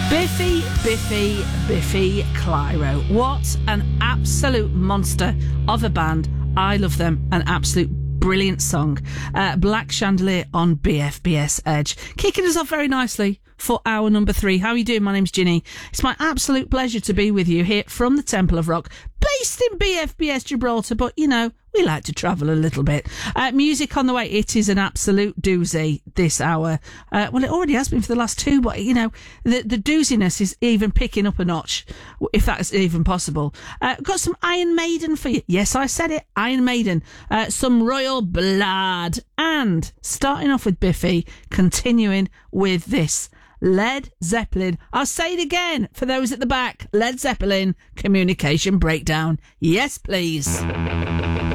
Biffy Clyro. What an absolute monster of a band. I love them. An absolute brilliant song. Black Chandelier on BFBS Edge. Kicking us off very nicely for hour number 3. How are you doing? My name's Ginny. It's my absolute pleasure to be with you here from the Temple of Rock, based in BFBS Gibraltar, but you know, we like to travel a little bit. Music on the way. It is an absolute doozy this hour. Well, it already has been for the last 2, but you know, the dooziness is even picking up a notch, if that is even possible. Got some Iron Maiden for you. Yes, I said it. Iron Maiden. Some Royal Blood. And starting off with Biffy, continuing with this. Led Zeppelin. I'll say it again for those at the back. Led Zeppelin, Communication Breakdown. Yes, please.